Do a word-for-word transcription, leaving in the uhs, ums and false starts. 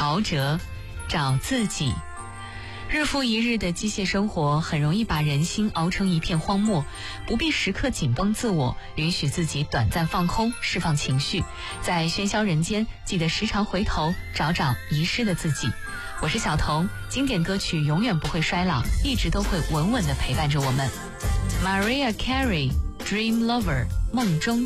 陶喆，找自己。日复一日的机械生活很容易把人心熬成一片荒漠，不必时刻紧绷自我，允许自己短暂放空，释放情绪。在喧嚣人间，记得时常回头找找遗失的自己。我是小彤，经典歌曲永远不会衰老，一直都会稳稳地陪伴着我们。Mariah Carey， Dream Lover， 梦中